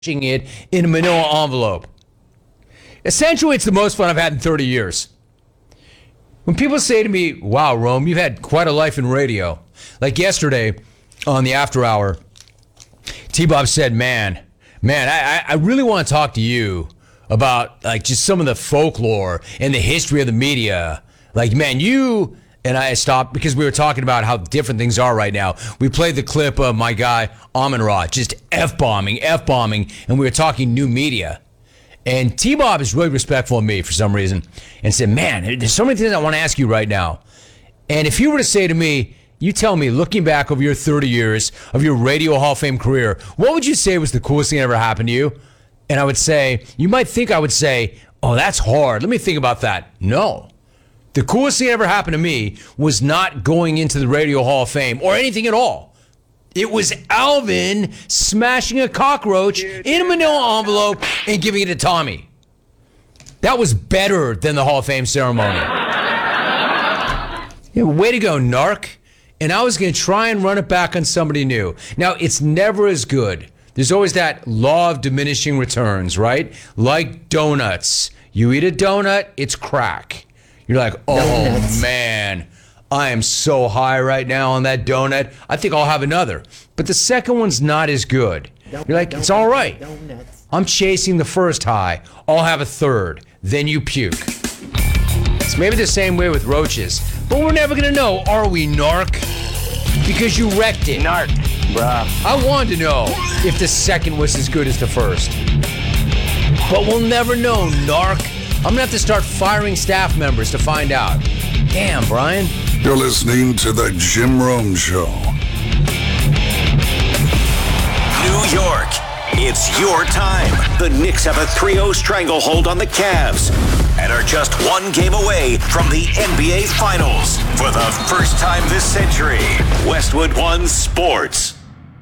it in a manila envelope. Essentially, it's the most fun I've had in 30 years. When people say to me, wow, Rome, you've had quite a life in radio. Like yesterday on the After Hour, T-Bob said, man, I really want to talk to you about like just some of the folklore and the history of the media. Like, man, you... And I stopped because we were talking about how different things are right now. We played the clip of my guy, Amon-Ra, just F-bombing, and we were talking new media. And T-Bob is really respectful of me for some reason and said, man, there's so many things I want to ask you right now. And if you were to say to me, you tell me, looking back over your 30 years of your Radio Hall of Fame career, what would you say was the coolest thing that ever happened to you? And I would say, you might think I would say, oh, that's hard. Let me think about that. No. The coolest thing that ever happened to me was not going into the Radio Hall of Fame or anything at all. It was Alvin smashing a cockroach in a manila envelope and giving it to Tommy. That was better than the Hall of Fame ceremony. Yeah, way to go, narc. And I was going to try and run it back on somebody new. Now, it's never as good. There's always that law of diminishing returns, right? Like donuts. You eat a donut, it's crack. You're like, oh, donuts. Man, I am so high right now on that donut. I think I'll have another. But the second one's not as good. You're like, it's all right. Donuts. I'm chasing the first high. I'll have a third. Then you puke. It's maybe the same way with roaches. But we're never going to know, are we, narc? Because you wrecked it. Narc, bruh. I wanted to know if the second was as good as the first. But we'll never know, narc. I'm going to have to start firing staff members to find out. Damn, Brian. You're listening to The Jim Rome Show. New York, it's your time. The Knicks have a 3-0 stranglehold on the Cavs and are just one game away from the NBA Finals. For the first time this century, Westwood One Sports.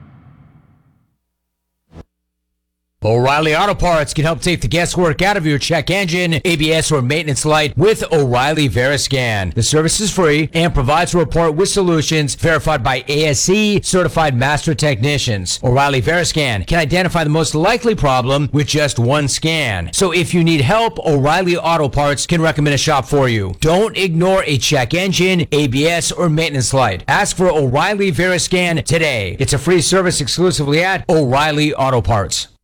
O'Reilly Auto Parts can help take the guesswork out of your check engine, ABS, or maintenance light with O'Reilly Veriscan. The service is free and provides a report with solutions verified by ASE certified master technicians. O'Reilly Veriscan can identify the most likely problem with just one scan. So if you need help, O'Reilly Auto Parts can recommend a shop for you. Don't ignore a check engine, ABS, or maintenance light. Ask for O'Reilly Veriscan today. It's a free service exclusively at O'Reilly Auto Parts.